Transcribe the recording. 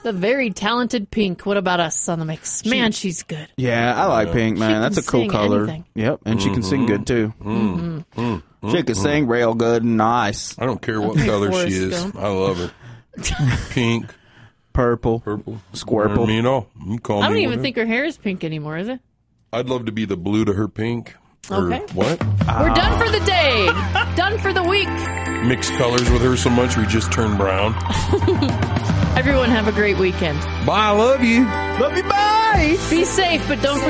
The very talented Pink. What about us on the mix? Man, she's good. Yeah, I like Pink, man. That's a cool color. Anything. Yep, and she can sing good, too. She can sing real good and nice. I don't care what color she is. Gump. I love her. Pink, Purple. Squirple. You know, you call me I don't even whatever. think her hair is pink anymore, is it? I'd love to be the blue to her pink. Or Okay. what? We're done for the day. Done for the week. Mix colors with her so much we just turn brown. Everyone have a great weekend. Bye, I love you. Love you, bye! Be safe, but don't forget